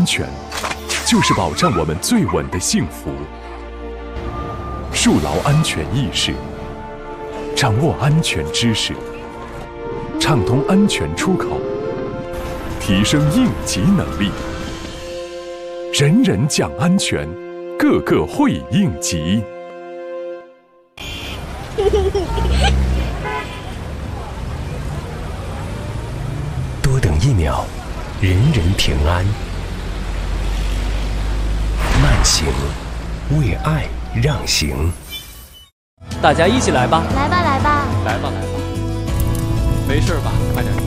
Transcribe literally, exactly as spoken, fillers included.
安全，就是保障我们最稳的幸福。树牢安全意识，掌握安全知识，畅通安全出口，提升应急能力。人人讲安全，个个会应急。 多等一秒，人人平安。慢行，为爱让行。 大家一起来吧！ 来吧，来吧， 来吧，来吧！没事吧？快点